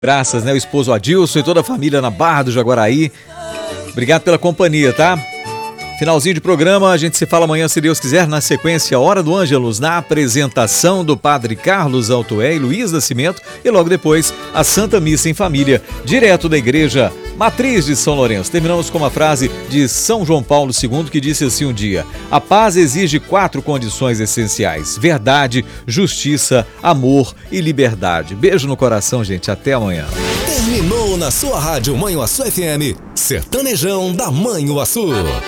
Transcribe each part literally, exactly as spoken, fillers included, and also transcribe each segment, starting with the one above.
Graças, né? O esposo Adilson e toda a família na Barra do Jaguaraí. Obrigado pela companhia, tá? Finalzinho de programa, a gente se fala amanhã, se Deus quiser, na sequência Hora do Ângelus, na apresentação do Padre Carlos Altoé e Luiz Nascimento, e logo depois a Santa Missa em Família, direto da Igreja Matriz de São Lourenço. Terminamos com uma frase de São João Paulo segundo, que disse assim um dia: a paz exige quatro condições essenciais: verdade, justiça, amor e liberdade. Beijo no coração, gente, até amanhã. Terminou na sua rádio Manhuaçu F M, Sertanejão da Manhuaçu.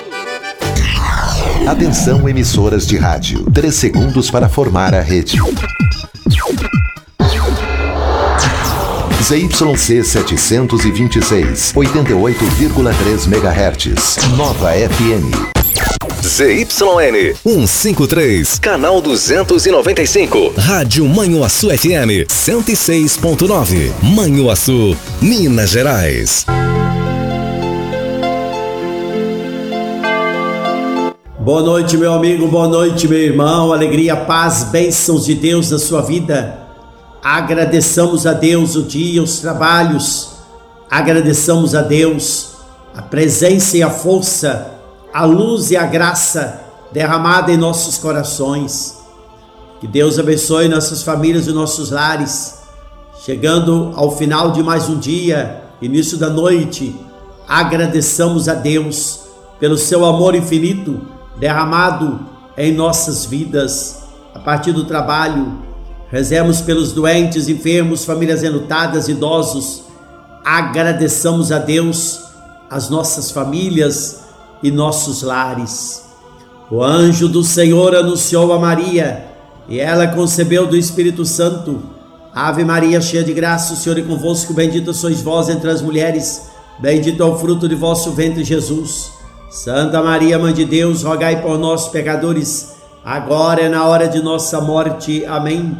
Atenção, emissoras de rádio. Três segundos para formar a rede. Z Y C setecentos e vinte e seis, oitenta e oito vírgula três megahertz. Nova F M. Z Y N cento e cinquenta e três, canal duzentos e noventa e cinco. Rádio Manhuaçu F M cento e seis ponto nove. Manhuaçu, Minas Gerais. Boa noite, meu amigo, boa noite, meu irmão. Alegria, paz, bênçãos de Deus na sua vida. Agradeçamos a Deus o dia, os trabalhos. Agradeçamos a Deus a presença e a força, a luz e a graça derramada em nossos corações. Que Deus abençoe nossas famílias e nossos lares. Chegando ao final de mais um dia, início da noite, agradeçamos a Deus pelo seu amor infinito derramado em nossas vidas. A partir do trabalho, rezemos pelos doentes, enfermos, famílias enlutadas, idosos. Agradeçamos a Deus as nossas famílias e nossos lares. O anjo do Senhor anunciou a Maria, e ela concebeu do Espírito Santo. Ave Maria, cheia de graça, o Senhor é convosco, bendita sois vós entre as mulheres, bendito é o fruto de vosso ventre, Jesus. Santa Maria, Mãe de Deus, rogai por nós, pecadores, agora é na hora de nossa morte. Amém.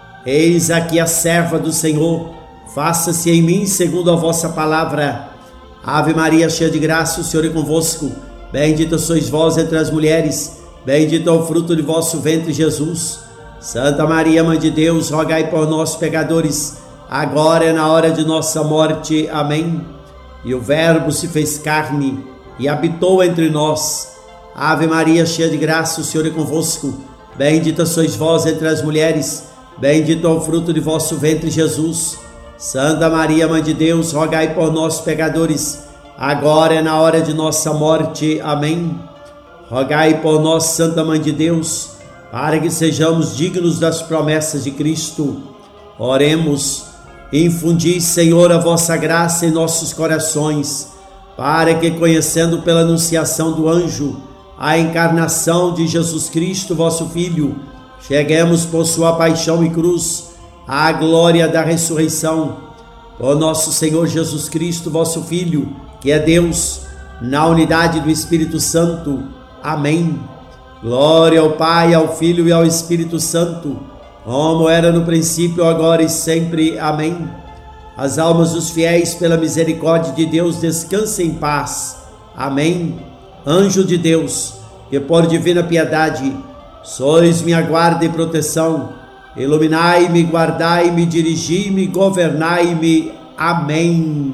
Eis aqui a serva do Senhor, faça-se em mim segundo a vossa palavra. Ave Maria, cheia de graça, o Senhor é convosco, bendita sois vós entre as mulheres, bendito é o fruto de vosso ventre, Jesus. Santa Maria, Mãe de Deus, rogai por nós, pecadores, agora é na hora de nossa morte. Amém. E o Verbo se fez carne e habitou entre nós. Ave Maria, cheia de graça, o Senhor é convosco, bendita sois vós entre as mulheres, bendito é o fruto de vosso ventre, Jesus. Santa Maria, Mãe de Deus, rogai por nós, pecadores, agora é na hora de nossa morte. Amém. Rogai por nós, Santa Mãe de Deus, para que sejamos dignos das promessas de Cristo. Oremos. Infundi, Senhor, a vossa graça em nossos corações, para que, conhecendo pela anunciação do anjo a encarnação de Jesus Cristo, vosso Filho, cheguemos por sua paixão e cruz à glória da ressurreição. Por nosso Senhor Jesus Cristo, vosso Filho, que é Deus, na unidade do Espírito Santo. Amém. Glória ao Pai, ao Filho e ao Espírito Santo, como era no princípio, agora e sempre. Amém. As almas dos fiéis, pela misericórdia de Deus, descansem em paz. Amém. Anjo de Deus, que por divina piedade sois minha guarda e proteção, iluminai-me, guardai-me, dirigi-me, governai-me. Amém.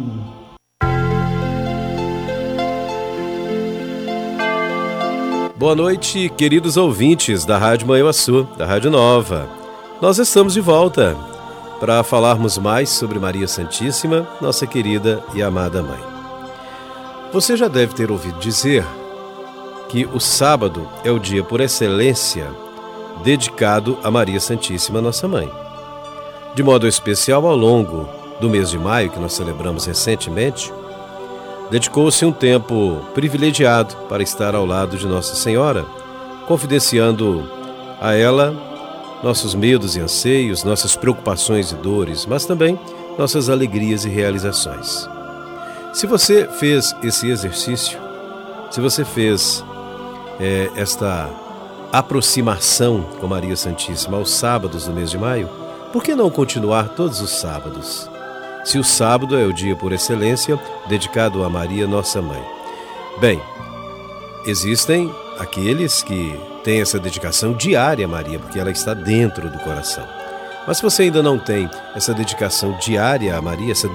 Boa noite, queridos ouvintes da Rádio Manhuaçu, da Rádio Nova. Nós estamos de volta para falarmos mais sobre Maria Santíssima, nossa querida e amada Mãe. Você já deve ter ouvido dizer que o sábado é o dia por excelência dedicado a Maria Santíssima, nossa Mãe. De modo especial, ao longo do mês de maio, que nós celebramos recentemente, dedicou-se um tempo privilegiado para estar ao lado de Nossa Senhora, confidenciando a ela nossos medos e anseios, nossas preocupações e dores, mas também nossas alegrias e realizações. Se você fez esse exercício, se você fez é, esta aproximação com Maria Santíssima aos sábados do mês de maio, por que não continuar todos os sábados? Se o sábado é o dia por excelência dedicado a Maria, nossa Mãe. Bem, existem aqueles que têm essa dedicação diária a Maria, porque ela está dentro do coração. Mas se você ainda não tem essa dedicação diária a Maria, essa